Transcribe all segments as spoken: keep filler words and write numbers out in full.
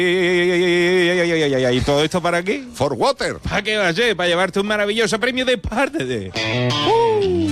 ¿Y todo esto para qué? For Water. ¿Para qué va a ser? Para llevarte un maravilloso premio de parte de... Uh,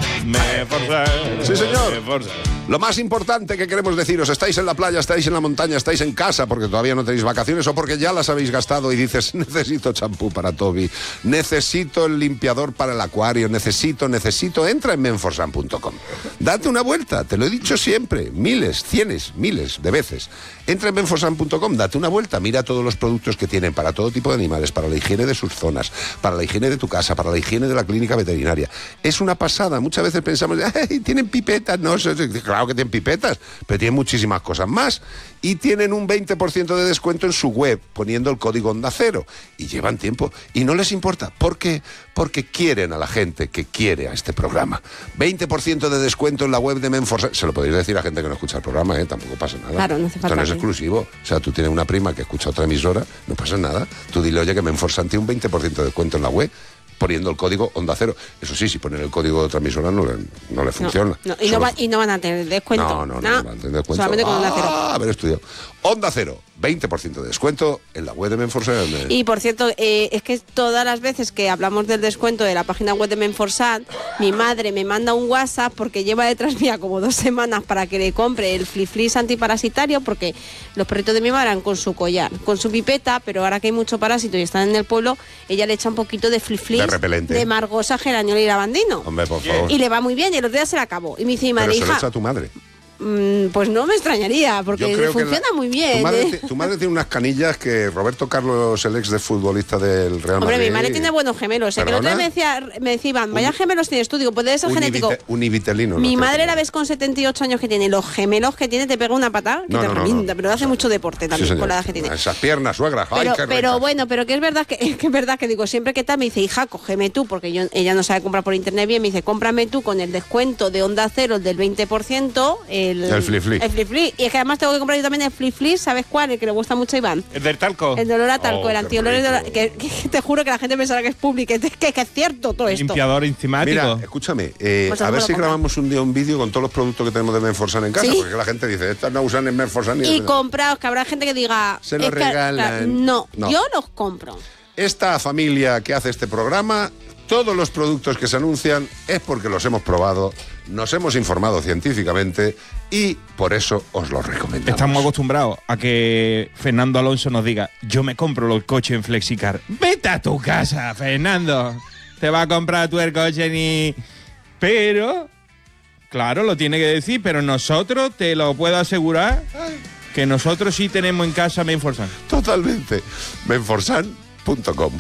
me forza, sí, señor. Me forza. Lo más importante que queremos deciros, estáis en la playa, estáis en la montaña, estáis en casa porque todavía no tenéis vacaciones o porque ya las habéis gastado y dices, necesito champú para Toby, necesito el limpiador para el acuario, necesito, necesito, entra en menforsan punto com. Date una vuelta, te lo he dicho siempre, miles, cienes, miles de veces. Entra en menforsan punto com, date una vuelta, mira todos los productos que tienen para todo tipo de animales, para la higiene de sus zonas, para la higiene de tu casa, para la higiene de la clínica veterinaria. Es una pasada, muchas veces pensamos, ¡ay, tienen pipetas! No, claro que tienen pipetas, pero tienen muchísimas cosas más. Y tienen un veinte por ciento de descuento en su web, poniendo el código Onda Cero. Y llevan tiempo, y no les importa. ¿Por qué? Porque quieren a la gente que quiere a este programa. veinte por ciento de descuento en la web de Menforsan. Se lo podéis decir a gente que no escucha el programa, ¿eh? Tampoco pasa nada. Claro, no hace falta. Esto no es exclusivo. O sea, tú tienes una prima que escucha otra emisora, no pasa nada. Tú dile, oye, que Menforsan tiene un veinte por ciento de descuento en la web, poniendo el código Onda Cero. Eso sí, si ponen el código de otra emisora no le, no le funciona. No, no, y, no va, y no van a tener descuento. No, no, no, no, no van a tener descuento. Solamente con Onda Cero. Ah, haber estudiado. Onda Cero, veinte por ciento de descuento en la web de Menforsan. Y por cierto, eh, es que todas las veces que hablamos del descuento de la página web de Menforsan, mi madre me manda un WhatsApp porque lleva detrás mía como dos semanas para que le compre el fliflis antiparasitario, porque los perritos de mi madre van con su collar, con su pipeta, pero ahora que hay mucho parásito y están en el pueblo, ella le echa un poquito de fliflis de repelente, de margosa, geraniola y lavandino. Hombre, por favor. Y le va muy bien, y el otro día se la acabó. Y me dice mi madre, pero se hija, lo echa a tu madre. Pues no me extrañaría, porque funciona la, muy bien. Tu madre, ¿eh? tu madre tiene unas canillas que Roberto Carlos, el ex de futbolista del Real Madrid... Hombre, mi madre tiene buenos gemelos. ¿eh? Que el otro día me decía, me decía Iván, vaya gemelos tienes tú. Digo, puede ser genético. Univitelino. Mi no madre la ves con setenta y ocho años que tiene. Los gemelos que tiene te pega una patada que no, te no, revienta. No, no. Pero hace mucho deporte también, sí, con la edad que tiene. Esas piernas, suegra. Pero, Ay, qué pero bueno, pero que es verdad que, que es verdad que digo, siempre que tal me dice, hija, cógeme tú, porque yo, ella no sabe comprar por internet bien, me dice, cómprame tú con el descuento de Onda Cero, el del veinte por ciento, el... El flip-flip. El flip-flip. Y es que además tengo que comprar yo también el flip-flip, ¿sabes cuál? El que le gusta mucho a Iván. El del talco. El de olor a talco, oh, el antiolor de olor, que, que te juro que la gente pensará que es público, que, que, que es cierto todo esto. Limpiador enzimático. Mira, escúchame, eh, pues a ver si comprar. grabamos un día un vídeo con todos los productos que tenemos de Menforsan en casa, ¿Sí? porque la gente dice, estas no usan en Menforsan. Y compraos, que habrá gente que diga... Se los es que, regalan. Claro, no, no, yo los compro. Esta familia que hace este programa, todos los productos que se anuncian es porque los hemos probado, nos hemos informado científicamente y por eso os los recomendamos. Estamos acostumbrados a que Fernando Alonso nos diga, yo me compro los coches en Flexicar. Vete a tu casa, Fernando. Te va a comprar tú el coche ni... Pero, claro, lo tiene que decir, pero nosotros, te lo puedo asegurar, que nosotros sí tenemos en casa Menforsan. Totalmente. menforsan punto com.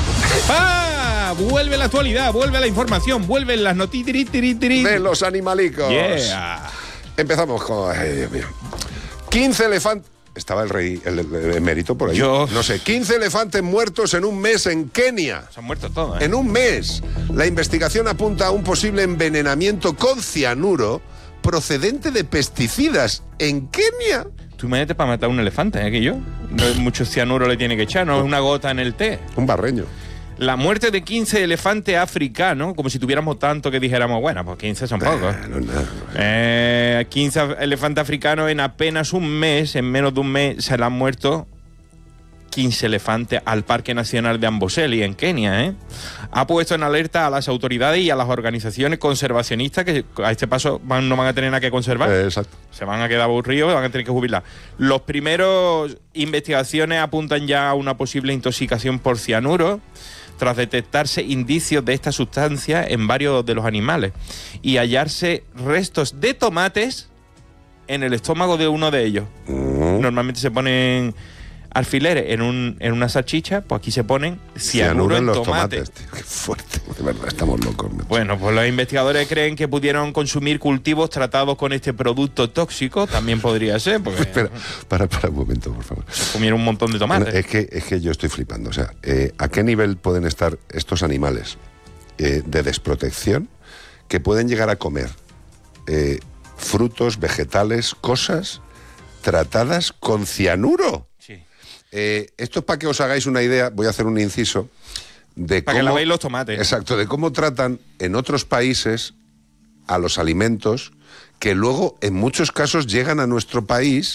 ¡Ah! Vuelve la actualidad, vuelve la información, vuelven las noticias de los animalicos. Yeah. Empezamos con... Ay, Dios mío. quince elefantes... Estaba el rey, el, el, el emérito por ahí. Yo... No sé, quince elefantes muertos en un mes en Kenia. Se han muerto todos, ¿eh? En un mes. La investigación apunta a un posible envenenamiento con cianuro procedente de pesticidas en Kenia. Tú imagínate para matar a un elefante, ¿eh? Que yo. No, mucho cianuro le tiene que echar, no es una gota en el té. Un barreño. La muerte de quince elefantes africanos, como si tuviéramos tanto que dijéramos, bueno, pues quince son pocos. No, no, no. Eh, quince elefantes africanos en apenas un mes, en menos de un mes, se le han muerto quince elefantes al Parque Nacional de Amboseli, en Kenia, ¿eh? Ha puesto en alerta a las autoridades y a las organizaciones conservacionistas que a este paso van, no van a tener nada que conservar. Eh, exacto. Se van a quedar aburridos, van a tener que jubilar. Los primeros investigaciones apuntan ya a una posible intoxicación por cianuro, tras detectarse indicios de esta sustancia en varios de los animales y hallarse restos de tomates en el estómago de uno de ellos. Mm. Normalmente se ponen alfileres en, un, en una salchicha, pues aquí se ponen cianuro, cianuro en, en los tomates. tomates, tío. Qué fuerte, de verdad, estamos locos. Macho. Bueno, pues los investigadores creen que pudieron consumir cultivos tratados con este producto tóxico, también podría ser, porque... Espera, para, para un momento, por favor. Comieron un montón de tomates. No, es, que, es que yo estoy flipando, o sea, eh, ¿a qué nivel pueden estar estos animales eh, de desprotección que pueden llegar a comer eh, frutos, vegetales, cosas tratadas con cianuro? Sí. Eh, esto es para que os hagáis una idea, voy a hacer un inciso, de para cómo... que lavéis los tomates. Exacto, de cómo tratan en otros países a los alimentos que luego en muchos casos llegan a nuestro país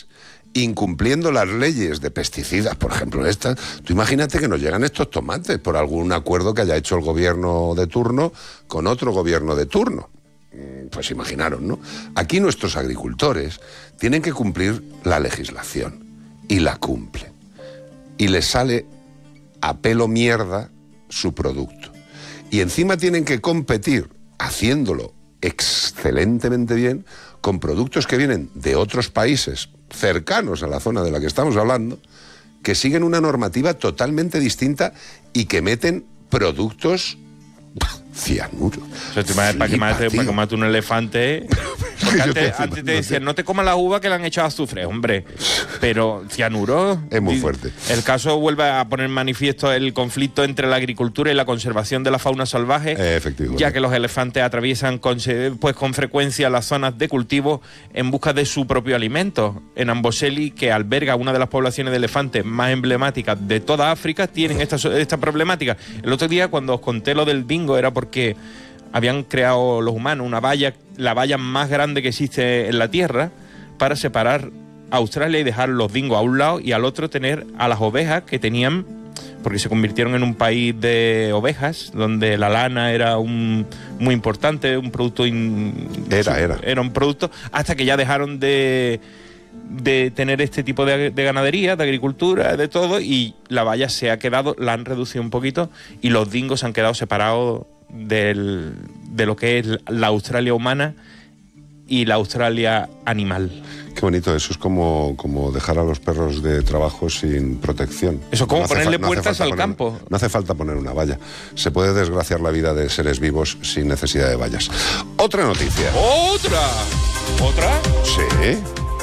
incumpliendo las leyes de pesticidas, por ejemplo estas, tú imagínate que nos llegan estos tomates por algún acuerdo que haya hecho el gobierno de turno con otro gobierno de turno. Pues imaginaros, ¿no? Aquí nuestros agricultores tienen que cumplir la legislación y la cumplen. Y les sale a pelo mierda su producto. Y encima tienen que competir haciéndolo excelentemente bien con productos que vienen de otros países cercanos a la zona de la que estamos hablando, que siguen una normativa totalmente distinta y que meten productos cianuro. O sea, Flipa, para que mate, para que mate un elefante. Porque antes, antes te decían, no te comas la uva que le han echado azufre, hombre. Pero cianuro. Es muy fuerte. El caso vuelve a poner en manifiesto el conflicto entre la agricultura y la conservación de la fauna salvaje. Eh, efectivamente. Ya que los elefantes atraviesan con, pues, con frecuencia las zonas de cultivo en busca de su propio alimento. En Amboseli, que alberga una de las poblaciones de elefantes más emblemáticas de toda África, tienen esta, esta problemática. El otro día, cuando os conté lo del bingo, era porque habían creado los humanos una valla, la valla más grande que existe en la Tierra, para separar a Australia y dejar los dingos a un lado y al otro tener a las ovejas que tenían, porque se convirtieron en un país de ovejas, donde la lana era un muy importante, un producto... In, era, era. Era un producto, hasta que ya dejaron de... de tener este tipo de, de ganadería, de agricultura, de todo, y la valla se ha quedado, la han reducido un poquito y los dingos se han quedado separados del, de lo que es la Australia humana y la Australia animal. Qué bonito, eso es como, como dejar a los perros de trabajo sin protección. Eso es como no ponerle fa- no puertas al poner, campo. No hace falta poner una valla. Se puede desgraciar la vida de seres vivos sin necesidad de vallas. Otra noticia. ¡Otra! ¿Otra? Sí.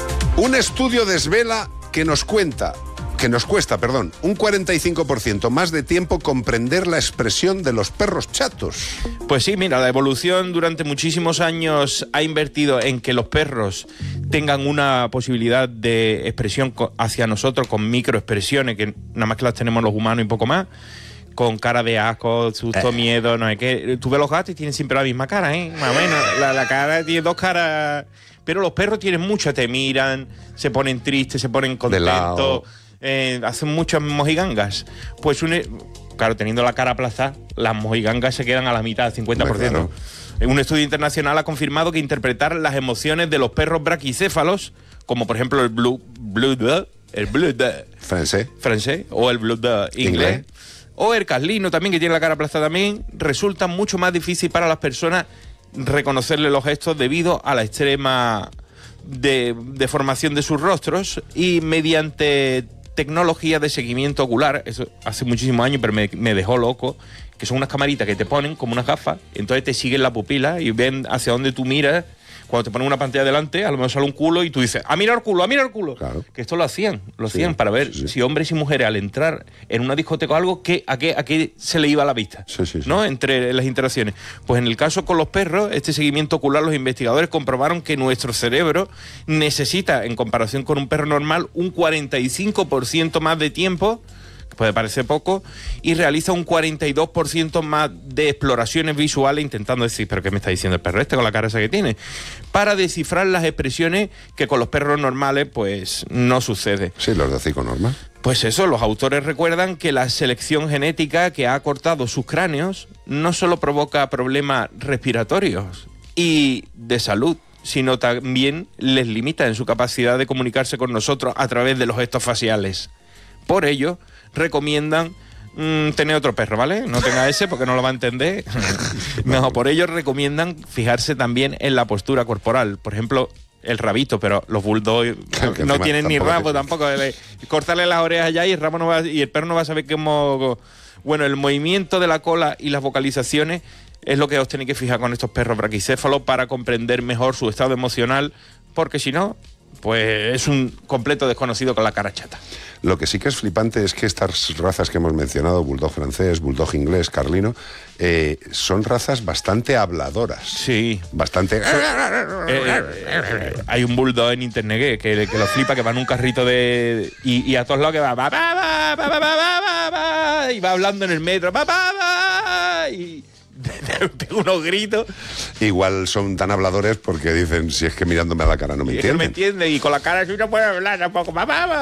Un estudio desvela que nos cuenta, que nos cuesta, perdón, un cuarenta y cinco por ciento más de tiempo comprender la expresión de los perros chatos. Pues sí, mira, la evolución durante muchísimos años ha invertido en que los perros tengan una posibilidad de expresión hacia nosotros con microexpresiones, que nada más que las tenemos los humanos y poco más, con cara de asco, susto, eh. miedo, no sé qué. Tú ves los gatos y tienen siempre la misma cara, ¿eh? Más o menos. La, la cara tiene dos caras... Pero los perros tienen mucho, te miran, se ponen tristes, se ponen contentos, eh, hacen muchas mojigangas. Pues, un, claro, teniendo la cara aplastada, las mojigangas se quedan a la mitad, cincuenta por ciento. Claro. Un estudio internacional ha confirmado que interpretar las emociones de los perros braquicéfalos, como por ejemplo el blue, blue de, el blue de, francés, francés o el blue de inglés, inglés, o el caslino también, que tiene la cara aplastada también, resulta mucho más difícil para las personas reconocerle los gestos debido a la extrema de, deformación de sus rostros, y mediante tecnología de seguimiento ocular, eso hace muchísimos años, pero me, me dejó loco, que son unas camaritas que te ponen como unas gafas, entonces te siguen la pupila y ven hacia dónde tú miras. Cuando te ponen una pantalla delante, a lo mejor sale un culo y tú dices, ¡a mirar el culo, a mirar el culo! Claro. Que esto lo hacían, lo hacían sí, para ver sí, sí. si hombres y mujeres al entrar en una discoteca o algo, ¿qué, a, qué, ¿a qué se le iba a la vista? Sí, sí, sí. ¿No? Entre las interacciones. Pues en el caso con los perros, este seguimiento ocular, los investigadores comprobaron que nuestro cerebro necesita, en comparación con un perro normal, un cuarenta y cinco por ciento más de tiempo, que puede parecer poco, y realiza un cuarenta y dos por ciento más de exploraciones visuales, intentando decir, ¿pero qué me está diciendo el perro este con la cara esa que tiene? Para descifrar las expresiones que con los perros normales pues no sucede. Sí, los de hocico normal. Pues eso, los autores recuerdan que la selección genética que ha cortado sus cráneos no solo provoca problemas respiratorios y de salud, sino también les limita en su capacidad de comunicarse con nosotros a través de los gestos faciales. Por ello, recomiendan mmm, tener otro perro, ¿vale? No tenga ese porque no lo va a entender. No, por ello recomiendan fijarse también en la postura corporal. Por ejemplo, el rabito, pero los bulldogs no, no tienen ni rabo tampoco. Cortarle las orejas ya y el rabo no va, y el perro no va a saber cómo... Bueno, el movimiento de la cola y las vocalizaciones es lo que os tenéis que fijar con estos perros braquicéfalos para comprender mejor su estado emocional, porque si no, pues es un completo desconocido con la cara chata. Lo que sí que es flipante es que estas razas que hemos mencionado, bulldog francés, bulldog inglés, carlino, eh, son razas bastante habladoras. Sí. Bastante... Eh, eh, eh, hay un bulldog en internet que, que, que lo flipa, que va en un carrito de... Y, y a todos lados que va... va, va, va, va, va, va, va, va, y va hablando en el metro... Va, va, va, y... Tengo unos gritos. Igual son tan habladores porque dicen, si es que mirándome a la cara no me Y es que no me entienden. entiende, y con la cara así no puedo hablar tampoco. Mamá,